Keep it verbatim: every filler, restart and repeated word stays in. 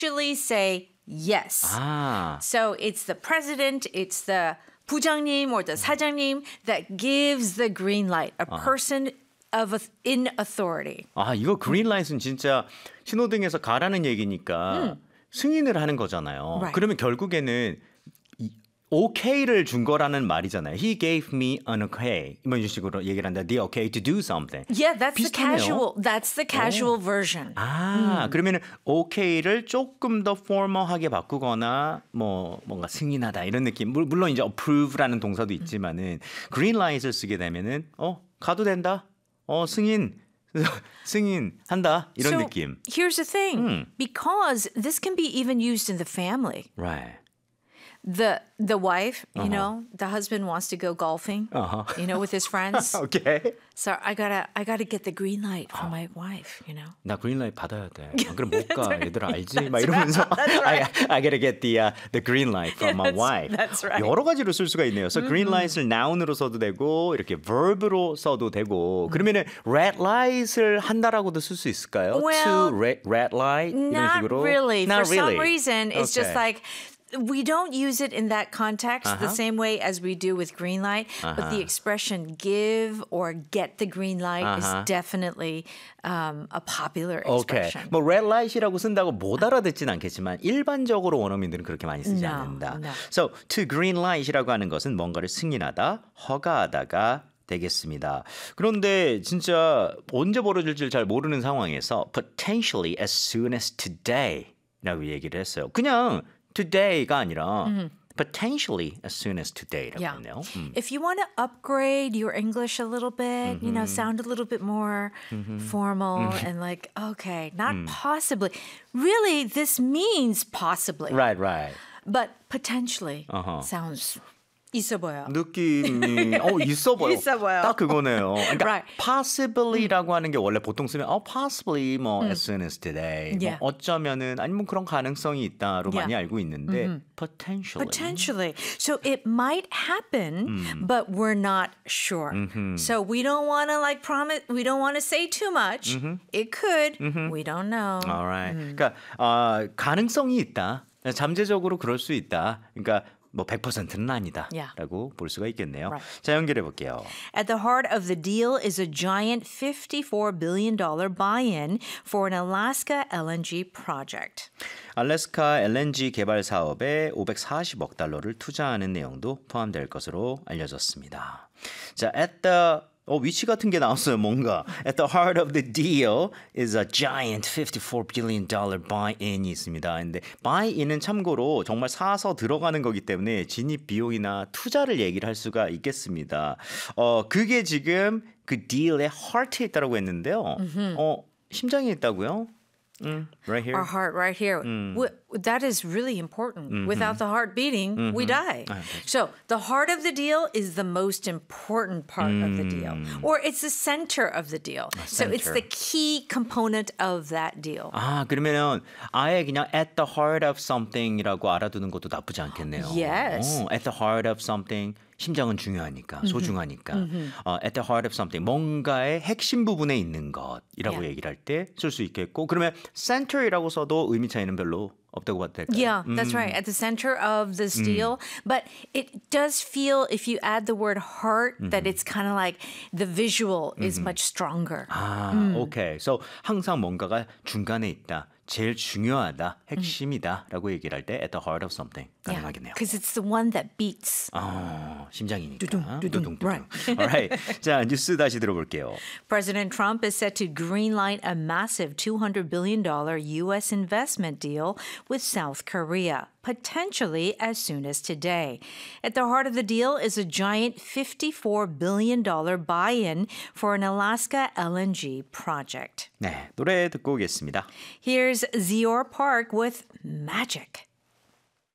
usually say yes. 아, So it's the president, it's the 부장님 or the 사장님 that gives the green light, a person of a, in authority. 아 이거 그린라이트는 진짜 신호등에서 가라는 얘기니까 승인을 하는 거잖아요. Right. 그러면 결국에는 이- okay를 준 거라는 말이잖아요. He gave me an okay. 뭐 이런 식으로 얘기를 한다. The okay to do something. Yeah, that's the 비슷하네요. casual. That's the casual version. 아, 그러면은 okay를 조금 더 formal하게 바꾸거나 뭐 뭔가 승인하다 이런 느낌. 물- 물론 이제 approve라는 동사도 있지만은 green light을 쓰게 되면은 어 가도 된다. 어 승인 승인한다 이런 so 느낌. here's the thing, because this can be even used in the family. Right. The the wife, you know, the husband wants to go golfing, Uh-huh. you know, with his friends. 오케이. So I gotta I gotta get the green light from my wife, you know. 나 그린라이트 받아야 돼. 안 그럼 못 가. 얘들아 알지? 막 이러면서 That's right. I, I gotta get the uh, the green light from my Yes, wife. that's right. 여러 가지로 쓸 수가 있네요. 그래서 green light을 noun으로 써도 되고 이렇게 verb로 써도 되고 그러면은 red light을 한다라고도 쓸 수 있을까요? Well, to red, red light 이런 Not 식으로. really. Not For really. some reason, it's just Okay. like we don't use it in that context the Uh-huh. same way as we do with green light, but the expression give or get the green light Uh-huh. is definitely um, a popular 오케이. expression. 뭐 red light이라고 쓴다고 못 알아듣진 않겠지만 일반적으로 원어민들은 그렇게 많이 쓰지 No, 않는다. no. So to green light이라고 하는 것은 뭔가를 승인하다, 허가하다가 되겠습니다. 그런데 진짜 언제 벌어질지 잘 모르는 상황에서 potentially as soon as today라고 얘기를 했어요. 그냥 today가 아니라 potentially as soon as today라고 Yeah. 했네요. 음. If you want to upgrade your English a little bit, you know, sound a little bit more formal and like, okay, not possibly. Really, this means possibly, Right, right. but potentially Uh-huh. sounds 있어 보여. 느낌이 어 있어 보여. 있어 보여. 딱 그거네요. 그러니까 Right. possibly라고 하는 게 원래 보통 쓰면 어 possibly 뭐 as soon as today Yeah. 뭐 어쩌면은 아니면 뭐 그런 가능성이 있다로 많이 Yeah. 알고 있는데 potentially. Potentially. So it might happen, but we're not sure. So we don't want to like promise, we don't want to say too much. It could. We don't know. Alright. 그러니까 어, 가능성이 있다. 잠재적으로 그럴 수 있다. 그러니까 뭐 백 퍼센트는 아니다라고 Yeah. 볼 수가 있겠네요. Right. 자 연결해 볼게요. At the heart of the deal is a giant fifty-four billion dollars buy-in for an Alaska 엘엔지 project. 알래스카 엘엔지 개발 사업에 오백사십억 달러를 투자하는 내용도 포함될 것으로 알려졌습니다. 자, at the 어, 위치 같은 게 나왔어요, 뭔가. At the heart of the deal is a giant fifty-four billion dollars buy-in이 있습니다. 근데 buy-in은 참고로 정말 사서 들어가는 거기 때문에 진입 비용이나 투자를 얘기를 할 수가 있겠습니다. 어, 그게 지금 그 딜의 heart에 있다고 했는데요. 어, 심장에 있다고요? 음, right here. Our heart right here. W- That is really important. Without the heart beating, we die. So the heart of the deal is the most important part of the deal. Or it's the center of the deal. So it's center. the key component of that deal. 아, 그러면은 아예 그냥 at the heart of something이라고 알아두는 것도 나쁘지 않겠네요. Yes. 어, at the heart of something. 심장은 중요하니까, 소중하니까. 어, at the heart of something. 뭔가의 핵심 부분에 있는 것이라고 Yeah. 얘기를 할 때 쓸 수 있겠고 그러면 center이라고 써도 의미 차이는 별로 없다고 봐도 될까요? Yeah, that's right. At the center of this deal. But it does feel, if you add the word heart, that it's kind of like the visual is much stronger. 아, 오케이. So 항상 뭔가가 중간에 있다. 제일 중요하다, 핵심이다라고 얘기를 할 때 at the heart of something 가능하겠네요. Because it's the one that beats. 아, 심장이니까. 두둥, 두둥. 두둥, 두둥. Right. Alright. 자, 뉴스 다시 들어볼게요. President Trump is set to greenlight a massive two hundred billion dollars U S investment deal with South Korea, potentially as soon as today. At the heart of the deal is a giant fifty-four billion dollars buy-in for an Alaska 엘엔지 project. 네, 노래 듣고 오겠습니다. Here's Zior Park with Magic.